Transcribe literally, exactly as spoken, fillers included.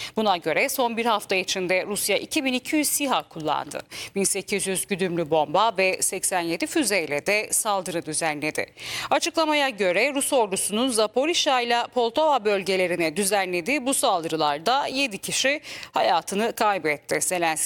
Buna göre son bir hafta içinde Rusya iki bin iki yüz SİHA kullandı. bin sekiz yüz güdümlü bomba ve seksen yedi füzeyle de saldırı düzenledi. Açıklamaya göre Rus ordusunun Zaporijya ile Poltava bölgelerine düzenlediği bu saldırılarda yedi kişi hayatını kaybetti. Zelenski